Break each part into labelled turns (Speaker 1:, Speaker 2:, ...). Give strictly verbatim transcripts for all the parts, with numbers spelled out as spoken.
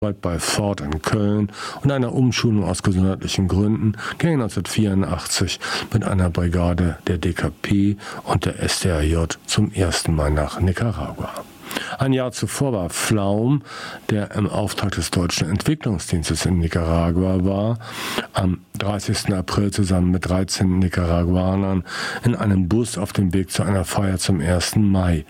Speaker 1: bei Ford in Köln und einer Umschulung aus gesundheitlichen Gründen ging neunzehnhundertvierundachtzig mit einer Brigade der D K P und der S D R J zum ersten Mal nach Nicaragua. Ein Jahr zuvor war Pflaum, der im Auftrag des Deutschen Entwicklungsdienstes in Nicaragua war, am dreißigsten April zusammen mit dreizehn Nicaraguanern in einem Bus auf dem Weg zu einer Feier zum ersten Mai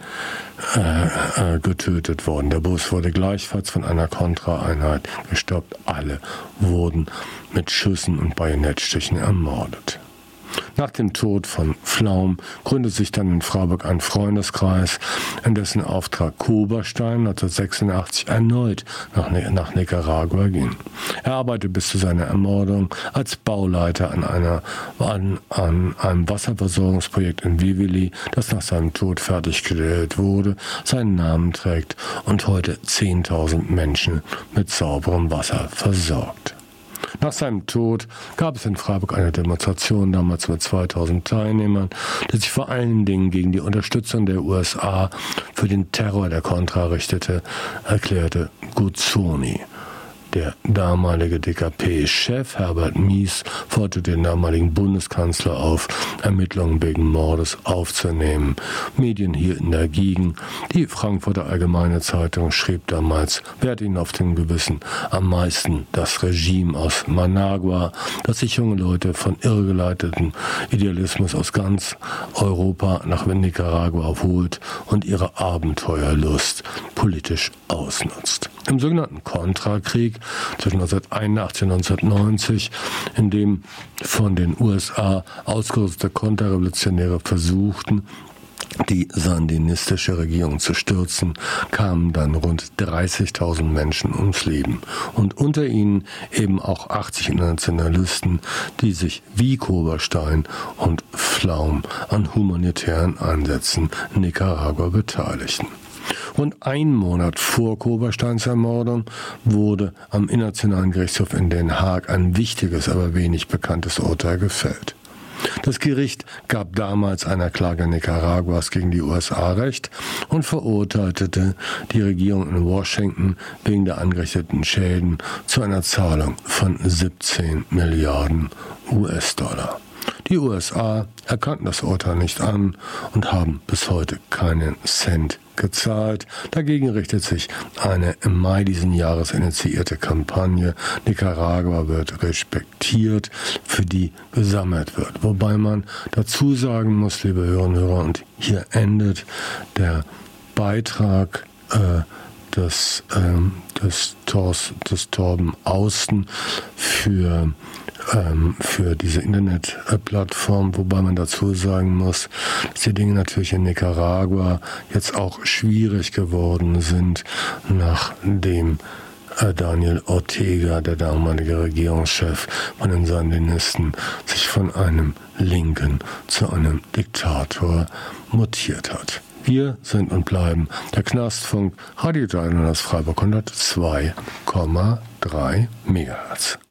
Speaker 1: äh, äh, getötet worden. Der Bus wurde gleichfalls von einer Kontraeinheit gestoppt. Alle wurden mit Schüssen und Bajonettstichen ermordet. Nach dem Tod von Pflaum gründete sich dann in Freiburg ein Freundeskreis, in dessen Auftrag Koberstein neunzehnhundertsechsundachtzig erneut nach, nach Nicaragua ging. Er arbeitete bis zu seiner Ermordung als Bauleiter an, einer, an, an einem Wasserversorgungsprojekt in Weweli, das nach seinem Tod fertiggestellt wurde, seinen Namen trägt und heute zehntausend Menschen mit sauberem Wasser versorgt. Nach seinem Tod gab es in Freiburg eine Demonstration, damals mit zweitausend Teilnehmern, die sich vor allen Dingen gegen die Unterstützung der U S A für den Terror der Contra richtete, erklärte Guzzoni. Der damalige D K P-Chef Herbert Mies forderte den damaligen Bundeskanzler auf, Ermittlungen wegen Mordes aufzunehmen. Medien hielten dagegen. Die Frankfurter Allgemeine Zeitung schrieb damals, wer hat ihnen auf dem Gewissen? Am meisten das Regime aus Managua, das sich junge Leute von irrgeleitetem Idealismus aus ganz Europa nach Nicaragua holt und ihre Abenteuerlust politisch ausnutzt. Im sogenannten Contra-Krieg zwischen neunzehnhunderteinundachtzig und neunzehnhundertneunzig, in dem von den U S A ausgerüstete Konterrevolutionäre versuchten, die sandinistische Regierung zu stürzen, kamen dann rund dreißigtausend Menschen ums Leben. Und unter ihnen eben auch achtzig Nationalisten, die sich wie Koberstein und Pflaum an humanitären Einsätzen in Nicaragua beteiligten. Rund einen Monat vor Kobersteins Ermordung wurde am Internationalen Gerichtshof in Den Haag ein wichtiges, aber wenig bekanntes Urteil gefällt. Das Gericht gab damals einer Klage Nicaraguas gegen die U S A Recht und verurteilte die Regierung in Washington wegen der angerichteten Schäden zu einer Zahlung von siebzehn Milliarden U S-Dollar. Die U S A erkannten das Urteil nicht an und haben bis heute keinen Cent gezahlt. Dagegen richtet sich eine im Mai diesen Jahres initiierte Kampagne Nicaragua wird respektiert, für die gesammelt wird. Wobei man dazu sagen muss, liebe Hörerinnen und Hörer, und hier endet der Beitrag äh, des, äh, des, Tors, des Torben Austen für ähm, für diese Internetplattform, wobei man dazu sagen muss, dass die Dinge natürlich in Nicaragua jetzt auch schwierig geworden sind, nachdem äh, Daniel Ortega, der damalige Regierungschef von den Sandinisten, sich von einem Linken zu einem Diktator mutiert hat. Wir sind und bleiben der Knastfunk, Radio Dreihundert aus Freiburg hundertzwei Komma drei Megahertz.